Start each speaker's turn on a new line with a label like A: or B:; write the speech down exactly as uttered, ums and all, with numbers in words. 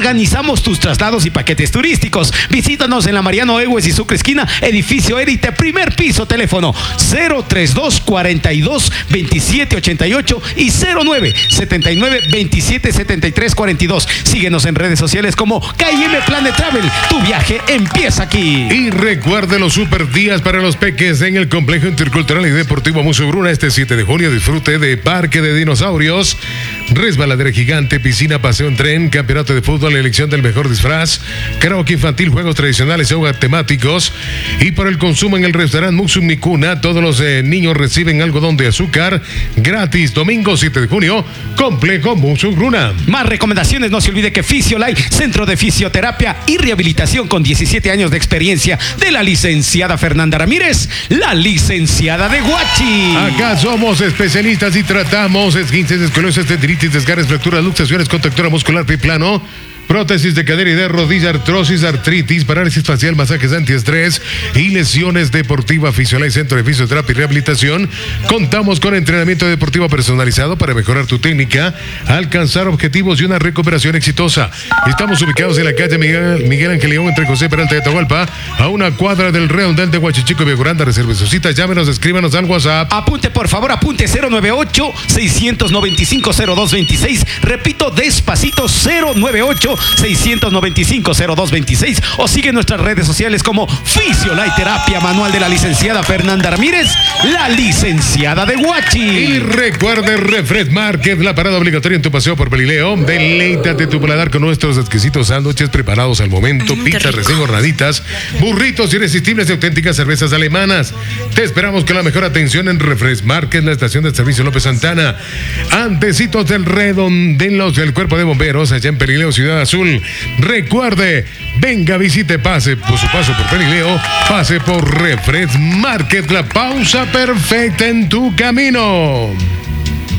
A: Organizamos tus traslados y paquetes turísticos. Visítanos en la Mariano Egues y Sucre esquina, edificio Érite, primer piso, teléfono cero treinta y dos, cuarenta y dos, veintisiete ochenta y ocho y cero nueve, setenta y nueve, veintisiete setenta y tres cuarenta y dos. Síguenos en redes sociales como K I M Planet Travel. Tu viaje empieza aquí.
B: Y recuerde los super días para los peques en el Complejo Intercultural y Deportivo Museo Bruna este siete de junio. Disfrute de parque de dinosaurios, resbaladera gigante, piscina, paseo en tren, campeonato de fútbol, elección del mejor disfraz, karaoke infantil, juegos tradicionales, yoga temáticos. Y por el consumo en el restaurante Muxum Mikuna, todos los eh, niños reciben algodón de azúcar gratis. Domingo siete de junio, Complejo Muxum Bruna.
A: Más recomendaciones, no se olvide que Fisiolay, centro de fisioterapia y rehabilitación con diecisiete años de experiencia, de la licenciada Fernanda Ramírez, la licenciada de Huachi.
B: Acá somos especialistas y tratamos esguinces, escoliosis, tendinitis, desgarres, fracturas, luxaciones, contractura muscular, plano, prótesis de cadera y de rodilla, artrosis, artritis, parálisis facial, masajes antiestrés y lesiones deportivas. Fisiolay, centro de fisioterapia y rehabilitación. Contamos con entrenamiento deportivo personalizado para mejorar tu técnica, alcanzar objetivos y una recuperación exitosa. Estamos ubicados en la calle Miguel, Miguel Ángel León, entre José Peralta y Atahualpa, a una cuadra del Redondel de Huachichico y Vigoranda. Reserve su cita, llámenos, escríbanos al WhatsApp.
A: Apunte, por favor, apunte cero nueve ocho, seis nueve cinco, cero dos dos seis. Repito, despacito, cero nueve ocho, seis nueve cinco, cero dos dos seis, o sigue nuestras redes sociales como Fisiolay Terapia Manual de la licenciada Fernanda Ramírez, la licenciada de Huachi.
B: Y recuerde, Refred Market, la parada obligatoria en tu paseo por Pelileo. Deleítate tu paladar con nuestros exquisitos sándwiches preparados al momento,
C: Mm,
B: pizzas recién hornaditas, burritos irresistibles y auténticas cervezas alemanas. Te esperamos con la mejor atención en Refred Market, la estación de servicio López Santana, antecitos del Redondelos del Cuerpo de Bomberos, allá en Pelileo, Ciudad Azul. Recuerde, venga, visite, pase por su paso por Pelileo, pase por Refred Market, la pausa perfecta en tu camino.